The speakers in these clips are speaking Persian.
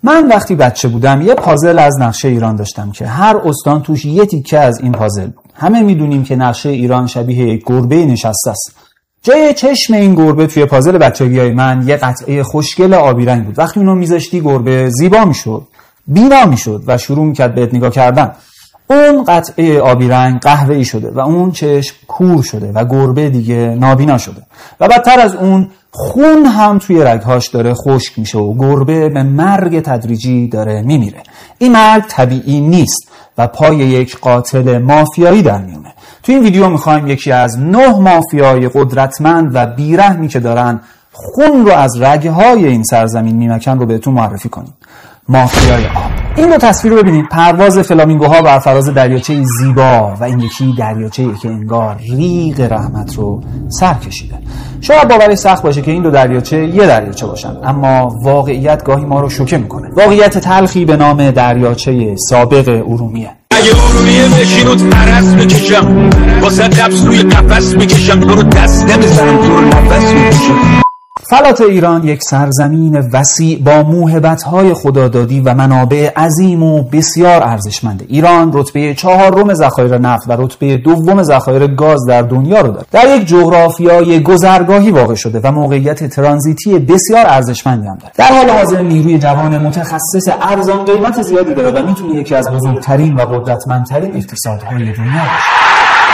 من وقتی بچه بودم یه پازل از نقشه ایران داشتم که هر استان توش یه تیکه از این پازل بود. همه میدونیم که نقشه ایران شبیه یک گربه نشسته است. جای چشم این گربه توی پازل بچگیای من یه قطعه خوشگل آبی رنگ بود. وقتی اونو میذاشتی گربه زیبا میشد، بینا میشد و شروع میکرد بهت نگاه کردن. اون قطعه آبی رنگ قهوه‌ای شده و اون چشم کور شده و گربه دیگه نابینا شده و بدتر از اون خون هم توی رگهاش داره خشک میشه و گربه به مرگ تدریجی داره میمیره. این مرگ طبیعی نیست و پای یک قاتل مافیایی در میونه. توی این ویدیو میخوایم یکی از 9 مافیای قدرتمند و بیرحمی که دارن خون رو از رگهای این سرزمین میمکن رو بهتون معرفی کنیم. مافیای آب. این دو تصویر رو ببینید. پرواز فلامینگوها بر فراز دریاچه زیبا و این یکی دریاچه‌ای که انگار ریگ رحمت رو سر کشیده. شاید باورش سخت باشه که این دو دریاچه یه دریاچه باشن، اما واقعیت گاهی ما رو شوکه میکنه. واقعیت تلخی به نام دریاچه سابق ارومیه. اگه ارومیه بشین و ترس میکشم واسه قبض روی قفس میکشم تو رو دست نمیزنم تو رو نفس میکشم. فلات ایران یک سرزمین وسیع با موهبت‌های خدادادی و منابع عظیم و بسیار ارزشمنده. ایران رتبه 4 ذخایر نفت و رتبه 2 ذخایر گاز در دنیا رو داره. در یک جغرافیای گذرگاهی واقع شده و موقعیت ترانزیتی بسیار ارزشمندی هم داره. در حال حاضر نیروی جوان متخصص ارزان قیمت زیادی داره و میتونه یکی از بزرگترین و قدرتمندترین اقتصادهای دنیا باشه.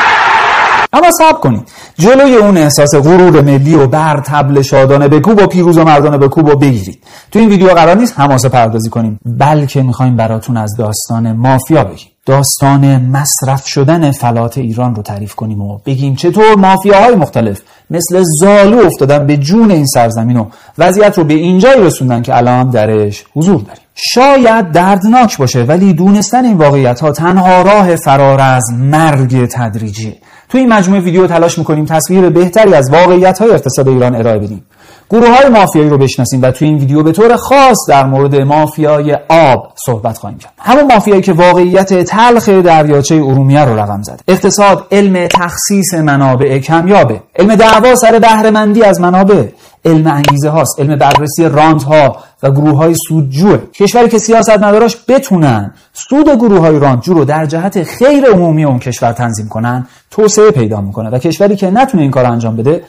اما صبر کنید، جلوی اون احساس غرور ملی و بر طبل شادانه بکوب و پیروز و مردانه بکوب و بگیرید. تو این ویدیو قرار نیست حماسه پردازی کنیم، بلکه میخوایم براتون از داستان مافیا بگیم. داستان مصرف شدن فلات ایران رو تعریف کنیم و بگیم چطور مافیاهای مختلف مثل زالو افتادن به جون این سرزمین و وضعیت رو به اینجایی رسوندن که الان درش حضور داریم. شاید دردناک باشه، ولی دونستن این واقعیت ها تنها راه فرار از مرگ تدریجی. تو این مجموعه ویدیو تلاش میکنیم تصویر بهتری از واقعیت های اقتصاد ایران ارائه بدیم. گروه های مافیایی رو بشناسیم و تو این ویدیو به طور خاص در مورد مافیای آب صحبت خواهیم کرد. همون مافیایی که واقعیت تلخ دریاچه ارومیه رو رقم زد. اقتصاد علم تخصیص منابع کمیابه، علم دعوا سر بهره مندی از منابع، علم انگیزه هاست، علم بررسی رانت ها و گروه های سودجوه. کشوری که سیاستمداراش بتونن سود گروه های رانتجو رو در جهت خیر عمومی اون کشور تنظیم کنن، توسعه پیدا میکنه و کشوری که نتونه این کار انجام بده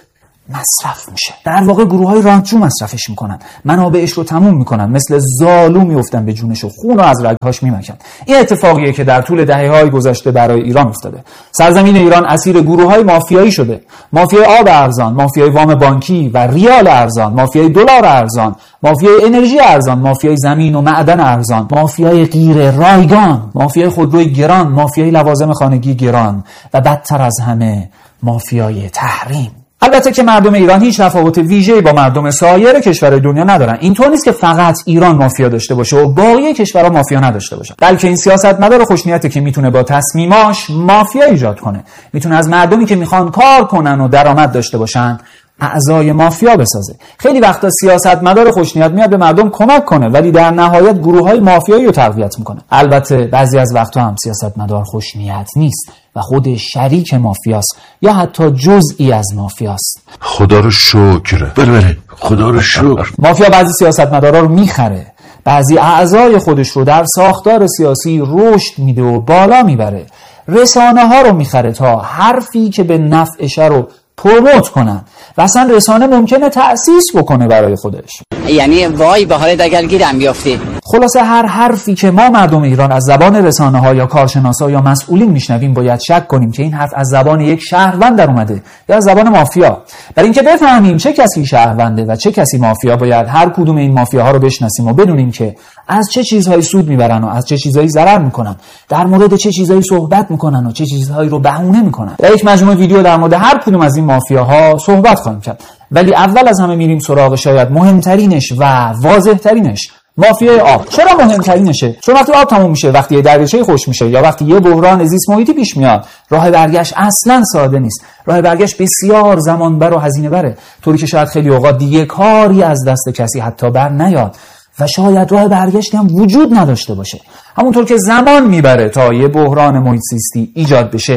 مصرف میشه. در واقع گروه های رانتجو مصرفش میکنن، منابعش رو تموم میکنن، مثل زالو میافتن به جونش و خون رو از رگهاش میمکن. این اتفاقیه که در طول دهه‌های گذشته برای ایران افتاده. سرزمین ایران اسیر گروه های مافیایی شده. مافیای آب ارزان، مافیای وام بانکی و ریال ارزان، مافیای دلار ارزان، مافیای انرژی ارزان، مافیای زمین و معدن ارزان، مافیای غیر رایگان، مافیای خودروی گران، مافیای لوازم خانگی گران و بدتر از همه مافیای تحریم. البته که مردم ایران هیچ تفاوت ویژه‌ای با مردم سایر کشورهای دنیا ندارن. اینطور نیست که فقط ایران مافیا داشته باشه و باقی کشورها مافیا نداشته باشن، بلکه این سیاستمدار خوشنیته که میتونه با تصمیماش مافیا ایجاد کنه، میتونه از مردمی که میخوان کار کنن و درآمد داشته باشن اعضای مافیا بسازه. خیلی وقتا سیاستمدار خوشنیت میاد به مردم کمک کنه، ولی در نهایت گروه‌های مافیایی رو تقویت میکنه. البته بعضی از وقتا هم سیاستمدار خوشنیت نیست و خود شریک مافیاست یا حتی جزئی از مافیاست. خدا رو شکر. بله خدا رو شکر. مافیا بعضی سیاستمدارا رو میخره، بعضی اعضای خودش رو در ساختار سیاسی رشد میده و بالا میبره. رسانه ها رو میخره تا حرفی که به نفعشه رو پروموت کنن و اصلا رسانه ممکنه تأسیس بکنه برای خودش. یعنی وای به حال اگر گیرم بیافتی. خلاصه هر حرفی که ما مردم ایران از زبان رسانه ها یا کارشناسا یا مسئولین میشنویم باید شک کنیم که این حرف از زبان یک شهروند در اومده یا از زبان مافیا. برای اینکه بفهمیم چه کسی شهرونده و چه کسی مافیا، باید هر کدوم این مافیاها رو بشناسیم و بدونیم که از چه چیزهایی سود میبرن و از چه چیزهایی ضرر میکنن، در مورد چه چیزهایی صحبت میکنن و چه چیزهایی رو بهونه میکنن. در یک مجموعه ویدیو در مورد هر کدوم از این مافیاها صحبت خواهیم کرد، ولی اول از همه میریم سراغ شاید مهمترینش و واضحترینش، مافیای آب. چرا مهمترینشه؟ چون وقتی آب تموم میشه، وقتی یه دریاچه خوش میشه یا وقتی یه بحران زیست محیطی پیش میاد، راه برگشت اصلا ساده نیست. راه برگشت بسیار زمان بر و هزینه بره، طوری که شاید خیلی اوقات دیگه کاری از دست کسی حتی بر نیاد و شاید راه برگشتی هم وجود نداشته باشه. همونطور که زمان میبره تا یه بحران محیط زیستی ایجاد بشه،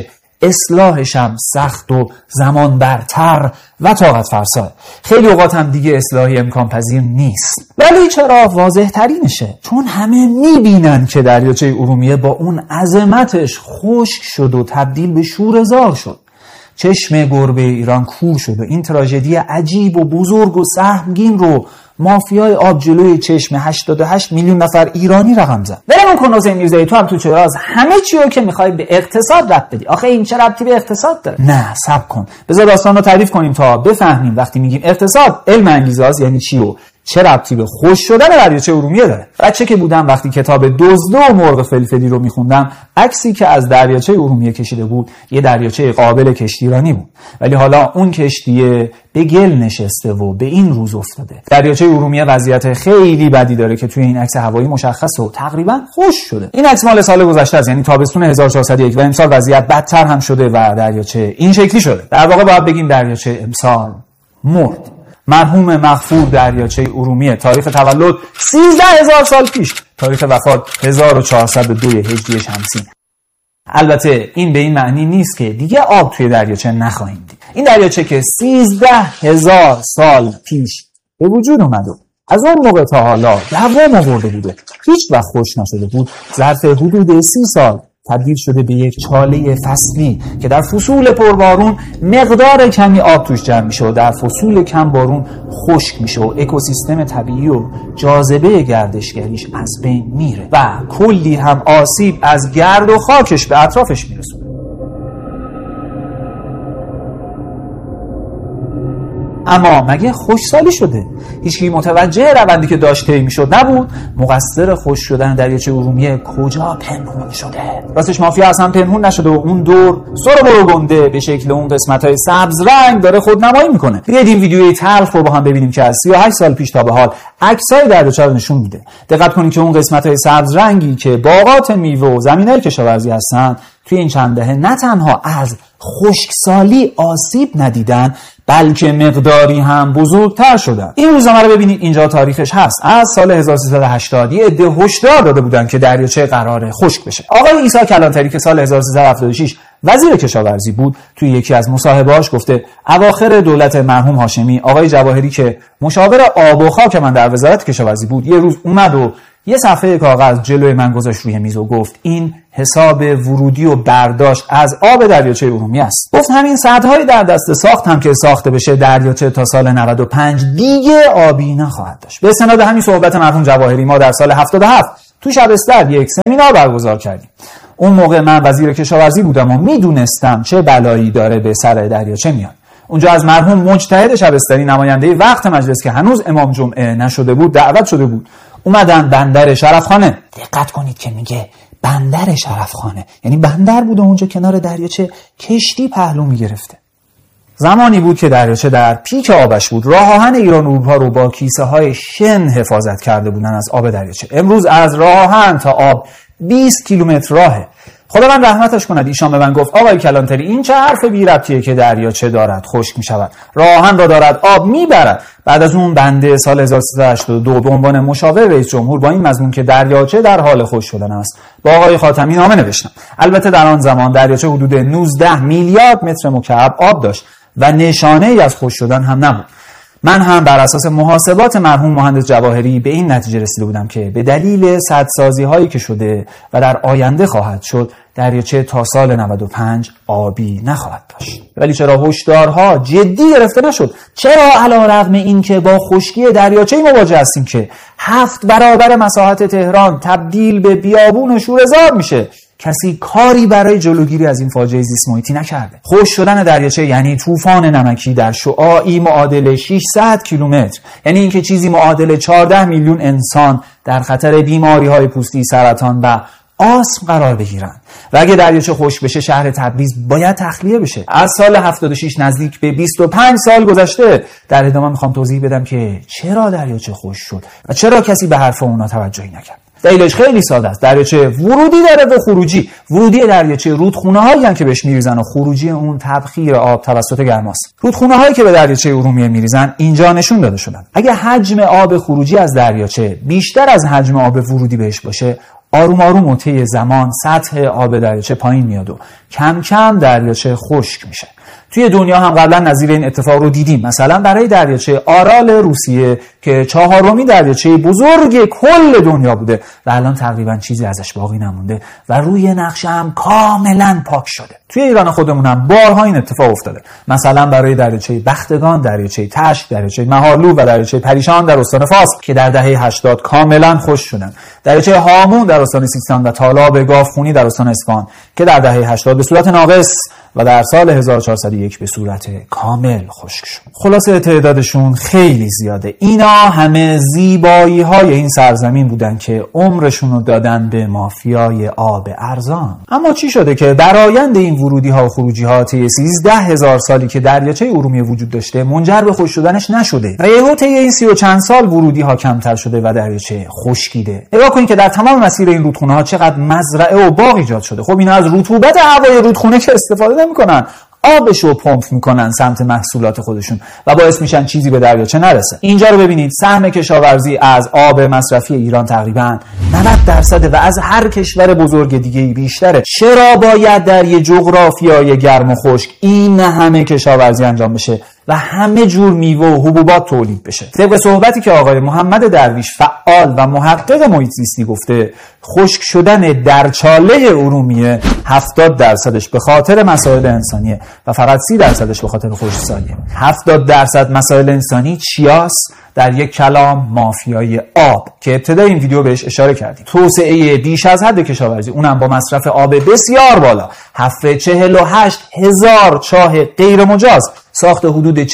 اصلاحش هم سخت و زمان برتر و طاقت فرسا. خیلی اوقات هم دیگه اصلاحی امکان پذیر نیست. ولی چرا واضح ترینشه؟ چون همه میبینن که دریاچه ارومیه با اون عظمتش خشک شد و تبدیل به شوره‌زار شد. چشم گربه ایران کور شد و این تراژدی عجیب و بزرگ و سهمگین رو مافیای آب جلوی چشم 88 میلیون نفر ایرانی رقم زد. بریم کن حسین میرزایی، تو هم تو چراز همه چی رو که میخوای به اقتصاد ربط بدی. آخه این چه ربطی به اقتصاد داره؟ نه صبر کن، بذار داستان رو تعریف کنیم تا بفهمیم وقتی میگیم اقتصاد علم انگیزاست یعنی چی و چه ربطی به خشک شدن دریاچه ارومیه داره. بچه که بودم وقتی کتاب دزد و مرغ فلفلی رو میخوندم، عکسی که از دریاچه ارومیه کشیده بود یه دریاچه قابل کشتیرانی بود، ولی حالا اون کشتیه به گل نشسته و به این روز افتاده. دریاچه ارومیه وضعیت خیلی بدی داره که توی این عکس هوایی مشخصه و تقریبا خشک شده. این عکس مال سال گذشته است، یعنی تابستون 1401 و امسال وضعیت بدتر هم شده و دریاچه این شکلی شده. در واقع باید بگیم دریاچه امسال مرد. مرحوم مغفور دریاچه ارومیه، تاریخ تولد 13000 سال پیش، تاریخ وفات 1402 هجری شمسی. البته این به این معنی نیست که دیگه آب توی دریاچه نخواهیم دید. این دریاچه که 13000 سال پیش به وجود اومد و از اون موقع تا حالا دوام آورده بوده، هیچ وقت خشک نشده بود، ظرف حدود 30 سال تبدیل شده به یک چاله فصلی که در فصول پربارون مقدار کمی آب توش جمع میشه و در فصول کم بارون خشک میشه و اکوسیستم طبیعی و جاذبه گردشگریش از بین میره و کلی هم آسیب از گرد و خاکش به اطرافش میرسونه. اما مگه خشکسالی شده؟ هیچکی متوجه روندی که داشت طی میشد نبود؟ مقصر خشک شدن دریاچه ارومیه کجا پنهون شده؟ راستش مافیا اصلا پنهون نشده و اون دور سر برو گنده به شکل اون قسمت‌های سبز رنگ داره خودنمایی میکنه. بیاید این ویدیوی تلخ رو با هم ببینیم که از 38 سال پیش تا به حال عکسای دریاچه رو نشون میده. دقت کنید که اون قسمت‌های سبز رنگی که باغات میوه و زمینای کشاورزی هستن توی این چند دهه نه تنها از خشکسالی آسیب ندیدن بلکه مقداری هم بزرگتر شدن. این روزنامه رو ببینید، اینجا تاریخش هست. از سال 1380 یه عده هشدار داده بودن که دریاچه قراره خشک بشه. آقای عیسی کلانتری که سال 1376 وزیر کشاورزی بود توی یکی از مصاحبه‌هاش گفته اواخر دولت مرحوم هاشمی، آقای جواهری که مشاور آب و خاک من در وزارت کشاورزی بود یه روز اومد و یه صفحه کاغذ جلوی من گذاشت روی میز و گفت این حساب ورودی و برداشت از آب دریاچه ارومیه است. گفت همین سدهای در دست ساخت هم که ساخته بشه دریاچه تا سال 95 دیگه آبی نخواهد داشت. به استناد همین صحبت مرحوم جواهری ما در سال 77 تو شبستر یک سمینار برگزار کردیم. اون موقع من وزیر کشاورزی بودم و میدونستم چه بلایی داره به سر دریاچه میاد. اونجا از مرحوم مجتهد شبستری نماینده وقت مجلس که هنوز امام جمعه نشده بود دعوت شده بود. اومدن بندر شرفخانه. دقت کنید که میگه بندر شرفخانه، یعنی بندر بوده اونجا کنار دریاچه کشتی پهلو میگرفته. زمانی بود که دریاچه در پیک آبش بود. راه آهن ایران و اروپا رو با کیسه های شن حفاظت کرده بودن از آب دریاچه. امروز از راه آهن تا آب 20 کیلومتر راهه. خداوند رحمتش کند، ایشان به من گفت آقای کلانتری این چه حرف بی ربطیه که دریاچه دارد خشک می شود، راه آهن را دارد آب می برد. بعد از اون بنده سال 1382 به عنوان مشاور رئیس جمهور با این مضمون که دریاچه در حال خشک شدن است با آقای خاتمی نامه نوشتم. البته در آن زمان دریاچه حدود 19 میلیارد متر مکعب آب داشت و نشانه ای از خشک شدن هم نبود. من هم بر اساس محاسبات مرحوم مهندس جواهری به این نتیجه رسیده بودم که به دلیل سدسازی هایی که شده و در آینده خواهد شد دریاچه تا سال 95 آبی نخواهد داشت. ولی چرا هشدارها جدی گرفته نشد؟ چرا علیرغم این که با خشکی دریاچه مواجه هستیم که 7 برابر مساحت تهران تبدیل به بیابون و شوره‌زار میشه کسی کاری برای جلوگیری از این فاجعه زیست محیطی نکرده؟ خشک شدن دریاچه یعنی طوفان نمکی در شعاعی معادل 600 کیلومتر، یعنی اینکه چیزی معادل 14 میلیون انسان در خطر بیماری‌های پوستی، سرطان و آسم قرار بگیرن. و اگه دریاچه خشک بشه شهر تبریز باید تخلیه بشه. از سال 76 نزدیک به 25 سال گذشته. در ادامه میخوام توضیح بدم که چرا دریاچه خشک شد و چرا کسی به حرف اونا توجهی نکرد. دلیلش خیلی ساده است. دریاچه ورودی داره و خروجی. ورودی دریاچه رودخونه‌هایی هستند که بهش میریزن و خروجی اون تبخیر آب توسط گرماست. رودخونه‌هایی که به دریاچه ارومیه میریزن اینجا نشون داده شدن. اگه حجم آب خروجی از دریاچه بیشتر از حجم آب ورودی بهش باشه، آروم آروم و طی زمان سطح آب دریاچه پایین میاد و کم کم دریاچه خشک میشه. توی دنیا هم قبلا نظیر این اتفاق رو دیدیم. مثلا برای دریاچه آرال روسیه که 4مین دریاچه بزرگ کل دنیا بوده و الان تقریبا چیزی ازش باقی نمونده و روی نقشه هم کاملا پاک شده. توی ایران خودمون هم بارها این اتفاق افتاده. مثلا برای دریاچه بختگان، دریاچه تشک، دریاچه مهارلو و دریاچه پریشان در استان فاس که در دهه 80 کاملا خشک شدن. دریاچه هامون در استان سیستان و تالاب گاوخونی در استان اصفهان که در دهه 80 به صورت ناقص و در سال 1401 به صورت کامل خشک شد. خلاصه تعدادشون خیلی زیاده. اینا همه زیبایی های این سرزمین بودن که عمرشون رو دادن به مافیای آب ارزان. اما چی شده که برآیند این ورودی ها و خروجی ها طی 13000 سالی که دریاچه ارومیه وجود داشته منجر به خشک شدنش نشده و یهو طی این 30 و چند سال ورودی ها کمتر شده و دریاچه خشکیده. نگاه کنید که در تمام مسیر این رودخونه ها چقدر مزرعه و باغ ایجاد شده. خب اینا از رطوبت هوای رودخونه که استفاده نمی‌کنن، آبشو پمپ میکنن سمت محصولات خودشون و باعث میشن چیزی به دریاچه نرسه. اینجا رو ببینید، سهم کشاورزی از آب مصرفی ایران تقریبا 90% و از هر کشور بزرگ دیگه‌ای بیشتره. چرا باید در یه جغرافیای گرم و خشک این همه کشاورزی انجام بشه و همه جور میوه و حبوبات تولید بشه؟ طبق صحبتی که آقای محمد درویش فعال و محقق محیط زیستی گفته، خشک شدن درچاله ارومیه 70% به خاطر مسائل انسانیه و فقط 30% به خاطر خشکسالیه. 70% مسائل انسانی چیاست؟ در یک کلام مافیای آب که ابتدای این ویدیو بهش اشاره کردیم. توسعه بیش از حد کشاورزی، اونم با مصرف آب بسیار بالا، حفر 48,000 چاه غیر مجاز، ساخت حدود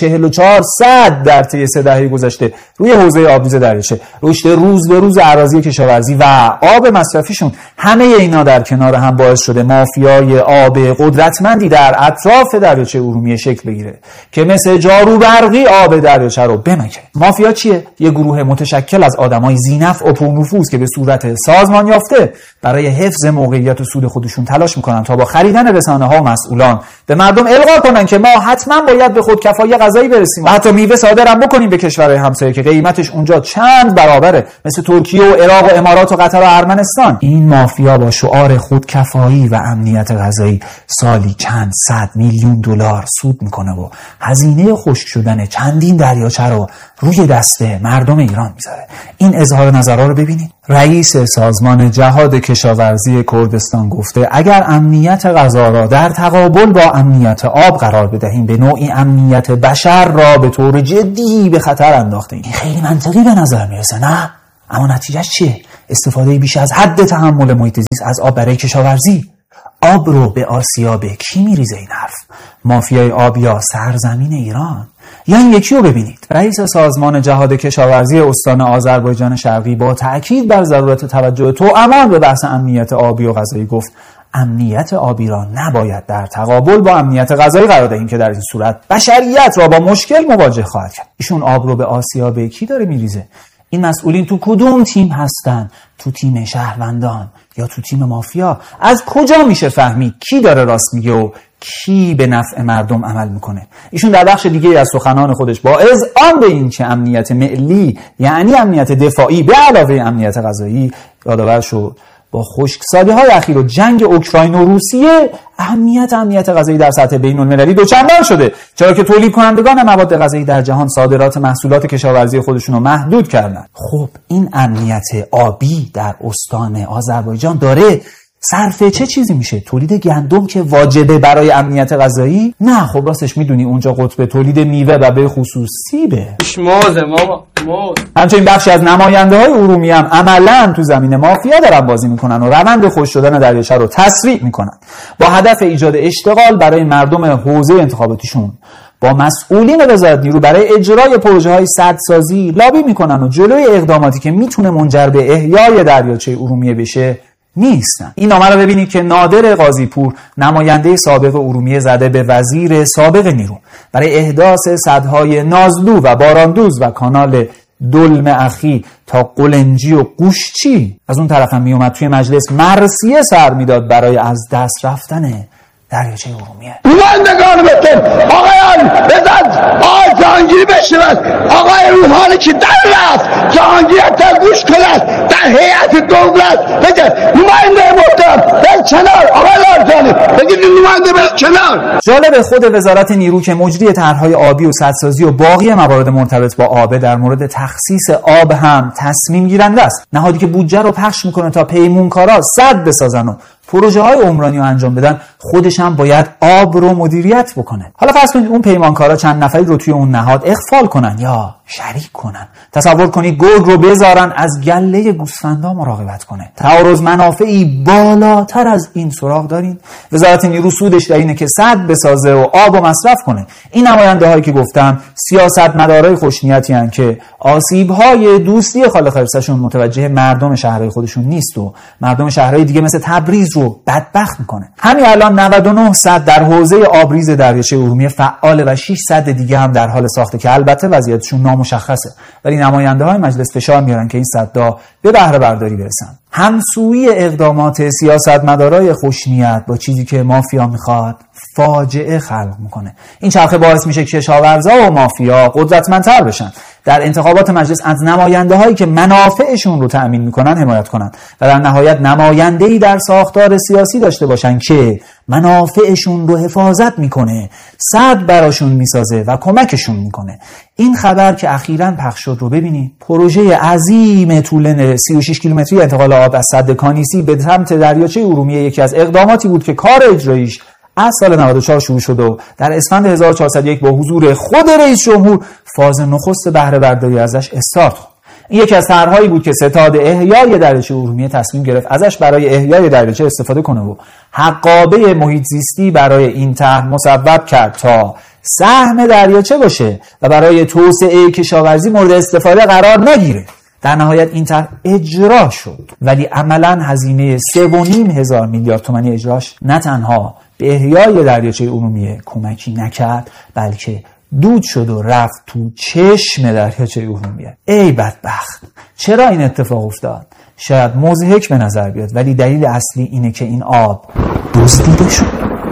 4400 در طی 3 دهه گذشته روی حوزه آبریز دریاچه، رشد روز به روز اراضی کشاورزی و آب مصرفیشون، همه اینا در کنار هم باعث شده مافیای آب قدرتمندی در اطراف دریاچه ارومیه شکل بگیره که مثل جارو برقی آب دریاچه رو بمکه. مافیا چیه؟ یه گروه متشکل از آدمای ذی‌نفع و پرنفوذ که به صورت سازمان یافته برای حفظ موقعیت و سود خودشون تلاش میکنن تا با خریدن رسانه‌ها و مسئولان به مردم القا کنن که ما حتما باید به خودکفایی غذایی برسیم و حتی میوه صادرام بکنیم به کشورهای همسایه که قیمتش اونجا چند برابره، مثل ترکیه و عراق و امارات و قطر و ارمنستان. این مافیا با شعار خودکفایی و امنیت غذایی سالی چند صد میلیون دلار سود میکنه و هزینه خشک شدن چندین دریاچه رو روی دست مردم ایران میذاره. این اظهار نظرها رو ببینید. رئیس سازمان جهاد کشاورزی کردستان گفته اگر امنیت غذا را در تقابل با امنیت آب قرار بدهیم به نوعی امنیت بشر را به طور جدی به خطر انداخته ایم. این خیلی منطقی به نظر میرسه، نه؟ اما نتیجهش چیه؟ استفاده بیش از حد تحمل محیط زیست از آب برای کشاورزی. آب رو به آسیاب کی میریزه این حرف؟ مافیای آب یا سرزمین ایران؟ یا این یکی رو ببینید. رئیس سازمان جهاد کشاورزی استان آذربایجان شرقی با تأکید بر ضرورت توجه توامان به بحث امنیت آبی و غذایی گفت امنیت آبی را نباید در تقابل با امنیت غذایی قرار دهیم که در این صورت بشریت را با مشکل مواجه خواهد کرد. ایشون آب رو به آسیاب کی داره میریزه؟ این مسئولین تو کدوم تیم هستن؟ تو تیم شهروندان یا تو تیم مافیا؟ از کجا میشه فهمید کی داره راست میگه و کی به نفع مردم عمل میکنه؟ ایشون در بخش دیگه از سخنان خودش با اذعان به این که امنیت ملی یعنی امنیت دفاعی به علاوه امنیت غذایی یادآور شد با خشکسالی‌های اخیر و جنگ اوکراین و روسیه امنیت غذایی در سطح بین‌المللی دوچندان شده، چرا که تولید کنندگان مواد غذایی در جهان صادرات محصولات کشاورزی خودشون رو محدود کردن. خب این امنیت آبی در استان آذربایجان داره صرف چه چیزی میشه؟ تولید گندم که واجبه برای امنیت غذایی؟ نه، خب راستش میدونی اونجا قطب تولید میوه و به خصوص سیبه. موزه ماما. همچنین بخشی از نماینده های ارومیه هم عملاً تو زمین مافیا دارن بازی میکنن و روند خشک شدن دریاچه رو تسریع میکنن با هدف ایجاد اشتغال برای مردم حوزه انتخاباتیشون. با مسئولین وزارت نیرو برای اجرای پروژه های سدسازی لابی میکنن و جلوی اقداماتی که میتونه منجر به احیای دریاچه ارومیه بشه نیستن. این نامه رو ببینید که نادر قاضی‌پور نماینده سابق ارومیه زده به وزیر سابق نیرو برای احداث سدهای نازلو و باراندوز و کانال دلم اخی تا قلنجی و قوشچی. از اون طرف هم میومد توی مجلس مرثیه سر میداد برای از دست رفتن دریاچه ارومیه. نمایندگان وطن، آقایان بزن آقای جهانگیری بشنوند، آقای روحانی که در رفت جهانگیری تا گوش کند، در هیئت دولت بگه نماینده محترم در کنار، آقای لارجانی بگه نماینده بر کنار. جالب خود وزارت نیرو که مجری طرح‌های آبی و سدسازی و باقی موارد مرتبط با آب در مورد تخصیص آب هم تصمیم گیرنده است. نهادی که بودجه رو پخش میکنه تا پیمونکارا سد بسازن و پروژه های عمرانی رو انجام بدن، خودش هم باید آب رو مدیریت بکنه. حالا فرض کنید اون پیمانکارا چند نفری رو توی اون نهاد اخفال کنن یا شریک کنن. تصور کنید گرگ رو بذارن از گله گوسفندا مراقبت کنه. تعارض منافعی بالاتر از این سراغ دارین؟ وزارت نیرو سودش در اینه که سد بسازه و آب رو مصرف کنه. این نماینده هایی که گفتم سیاستمدارای خوشنیتی ان که آسیب های دوستی خالق خرسشون متوجه مردم شهرهای خودشون نیست و مردم شهرهای دیگه مثل تبریز رو بدبخت میکنه. همین الان 99 سد در حوزه آبریز دریاچه ارومیه فعال و 6 سد دیگه هم در حال ساخته که البته وضعیتشون نامشخصه، ولی نماینده های مجلس فشار میارن که این سدها به بهره برداری برسن. همسویی اقدامات سیاستمدارای خوشنیت با چیزی که مافیا میخواد فاجعه خلق میکنه. این چرخه باعث میشه که کشاورزا و مافیا قدرتمندتر بشن، در انتخابات مجلس از نماینده هایی که منافعشون رو تأمین میکنن حمایت کنن و در نهایت نماینده‌ای در ساختار سیاسی داشته باشن که منافعشون رو حفاظت میکنه، سد براشون میسازه و کمکشون میکنه. این خبر که اخیراً پخش شد رو ببینید. پروژه عظیم طول 36 کیلومتری انتقال آب از سد کانیسی به سمت دریاچه ارومیه یکی از اقداماتی بود که کار اجراییش از سال 94 شروع شد و در اسفند 1401 با حضور خود رئیس جمهور فاز نخست بهره برداری ازش استارت خورد. این یکی از طرح‌هایی بود که ستاد احیای دریاچه ارومیه تصمیم گرفت ازش برای احیای دریاچه استفاده کنه و حقابه محیط زیستی برای این طرح مصوب کرد تا سهم دریاچه باشه و برای توسعه کشاورزی مورد استفاده قرار نگیره. در نهایت این طرح اجرا شد، ولی عملاً هزینه 3.5 میلیارد تومانی اجراش نه تنها به احیای دریاچه ارومیه کمکی نکرد، بلکه دود شد و رفت تو چشم دریاچه ارومیه. ای بدبخت، چرا این اتفاق افتاد؟ شاید مضحک به نظر بیاد، ولی دلیل اصلی اینه که این آب دزدیده شد.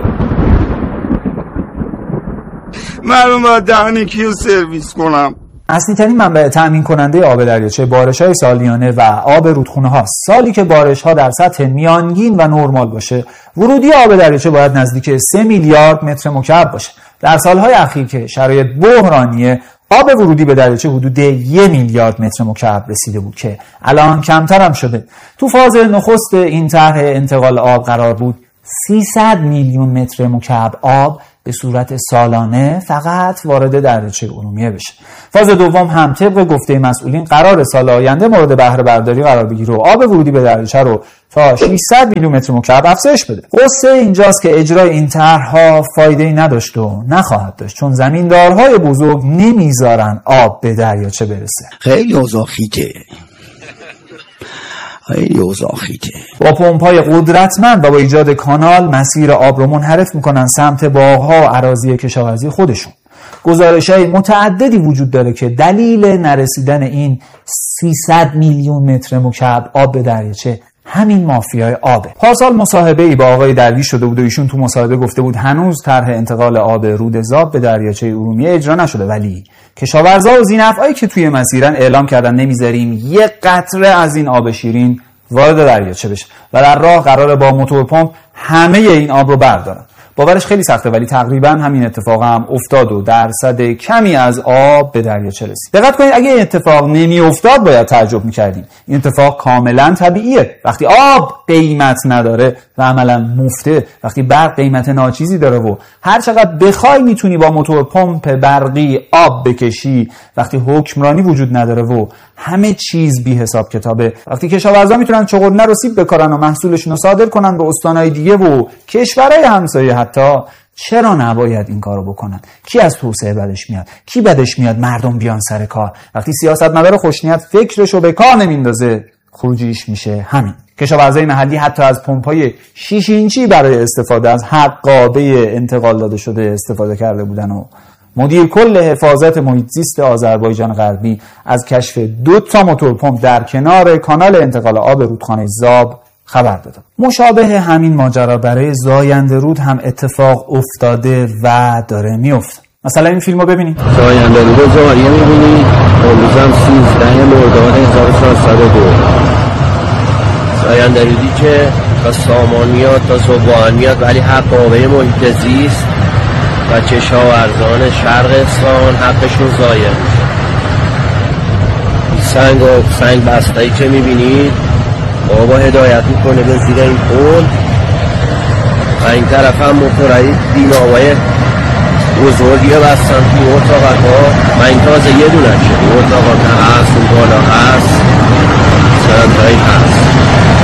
من باید دهنی کیو سرویس کنم؟ اصلی ترین منبع تامین کننده آب دریاچه بارش‌های سالیانه و آب رودخونه هاست. سالی که بارش‌ها در سطح میانگین و نرمال باشه، ورودی آب دریاچه باید نزدیک 3 میلیارد متر مکعب باشه. در سالهای اخیر که شرایط بحرانیه، آب ورودی به دریاچه حدود 1 میلیارد متر مکعب رسیده بود که الان کمتر هم شده. تو فاز نخست این طرح انتقال آب قرار بود 300 میلیون متر مکعب آب به صورت سالانه فقط وارد دریاچه ارومیه بشه. فاز دوم هم طبق گفته مسئولین قرار سال آینده مورد بهره برداری قرار بگیره و آب ورودی به دریاچه رو تا 600 میلیون متر مکعب افزایش بده. قصه اینجاست که اجرای این طرح‌ها فایده‌ای نداشت و نخواهد داشت، چون زمیندارهای بزرگ نمیذارن آب به دریاچه برسه. خیلی اوضاع خیته. با پمپ‌های قدرتمند و با ایجاد کانال مسیر آب رو منحرف میکنن سمت باغ‌ها و اراضی کشاورزی خودشون. گزارش‌های متعددی وجود داره که دلیل نرسیدن این 300 میلیون متر مکعب آب به دریاچه همین مافیای آبه. پارسال مصاحبه‌ای با آقای درویش شده بود و ایشون تو مصاحبه گفته بود هنوز طرح انتقال آب رودزاب به دریاچه ارومیه اجرا نشده، ولی کشاورزا و ذی‌نفعایی که توی مسیرن اعلام کردن نمیذاریم یک قطره از این آب شیرین وارد دریاچه بشه و در راه قراره با موتور پمپ همه این آب رو بردارن. باورش خیلی سخته، ولی تقریبا همین اتفاق هم افتاد و درصد کمی از آب به دریاچه رسید. دقت کنید، اگه این اتفاق نمی افتاد باید تعجب می‌کردیم. این اتفاق کاملا طبیعیه. وقتی آب قیمت نداره و عملا مفته، وقتی برق قیمت ناچیزی داره و هر چقدر بخوای میتونی با موتور پمپ برقی آب بکشی، وقتی حکمرانی وجود نداره و همه چیز بی حساب کتابه، وقتی کشاورزا میتونن چغندر رو سیب بکارن و محصولشون رو صادر کنن به استانهای دیگه و کشورهای همسایه، حتی چرا نباید این کارو بکنن؟ کی از توسعه بدش میاد؟ کی بدش میاد مردم بیان سر کار؟ وقتی سیاستمدار خوشنیت فکرشو به کار نمیندازه، خروجیش میشه همین. کشاورزای محلی حتی از پمپ‌های 6 اینچی برای استفاده از حقابه انتقال داده شده استفاده کرده بودن و مدیر کل حفاظت محیط زیست آذربایجان غربی از کشف 2 موتور پمپ در کنار کانال انتقال آب رودخانه زاب خبر دادم. مشابه همین ماجرا برای زاینده رود هم اتفاق افتاده و داره میفته. مثلا این فیلمو ببینید. زاینده رود زاریه میبینید، امروز هم 13 مرداد 1402. زاینده رودی که تا سامان میاد تا صبحان میاد، ولی حق آبه محیط زیست و کشاورزان شرق اصفهان حقشون ضایع میشه. سنگ بسته‌ای که میبینید بابا هدایت میکنه به زیر این پل و این طرف هم موتورهای دیناوای بزرگی بستن توی اتاقت ها و این تازه یه دونه شد. اتاقات